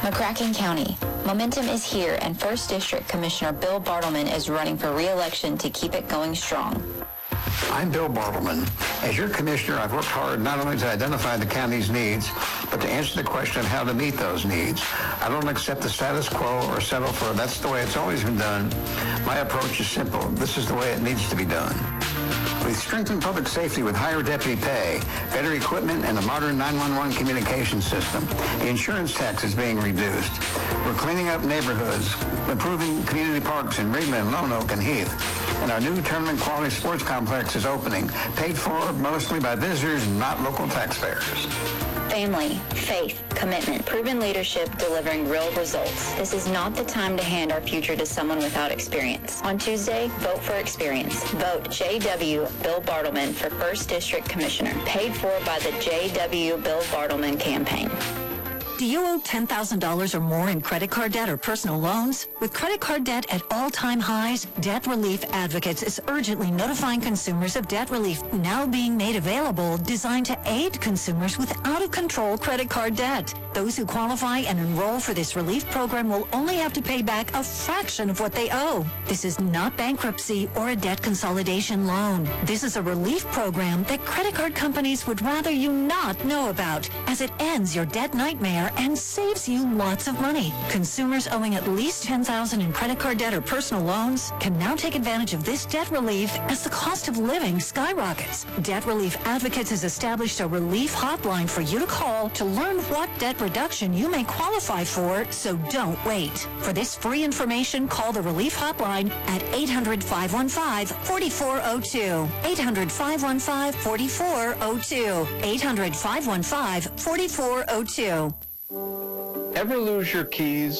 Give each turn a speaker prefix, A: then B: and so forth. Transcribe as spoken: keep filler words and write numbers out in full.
A: McCracken County. Momentum is here, and First District Commissioner Bill Bartleman is running for re-election to keep it going strong.
B: I'm Bill Bartleman. As your commissioner, I've worked hard not only to identify the county's needs, but to answer the question of how to meet those needs. I don't accept the status quo or settle for that's the way it's always been done. My approach is simple. This is the way it needs to be done. We strengthen public safety with higher deputy pay, better equipment, and a modern nine one one communication system. The insurance tax is being reduced. We're cleaning up neighborhoods, improving community parks in Ridgeland, Lone Oak, and Heath. And our new tournament quality sports complex is opening, paid for mostly by visitors and not local taxpayers.
A: Family, faith, commitment, proven leadership delivering real results. This is not the time to hand our future to someone without experience. On Tuesday, vote for experience. Vote J W Bill Bartleman for First District Commissioner. Paid for by the J W Bill Bartleman campaign.
C: Do you owe ten thousand dollars or more in credit card debt or personal loans? With credit card debt at all-time highs, Debt Relief Advocates is urgently notifying consumers of debt relief now being made available, designed to aid consumers with out-of-control credit card debt. Those who qualify and enroll for this relief program will only have to pay back a fraction of what they owe. This is not bankruptcy or a debt consolidation loan. This is a relief program that credit card companies would rather you not know about, as it ends your debt nightmare and saves you lots of money. Consumers owing at least ten thousand dollars in credit card debt or personal loans can now take advantage of this debt relief as the cost of living skyrockets. Debt Relief Advocates has established a relief hotline for you to call to learn what debt reduction you may qualify for, so don't wait. For this free information, call the relief hotline at eight hundred, five one five, four four zero two. eight hundred, five one five, four four zero two. eight hundred, five one five, four four zero two.
D: Ever lose your keys?